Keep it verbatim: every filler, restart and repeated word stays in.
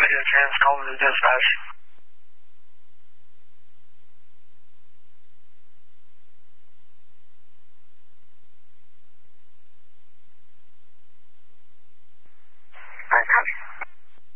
get a chance, call me the dispatch. Alright, copy.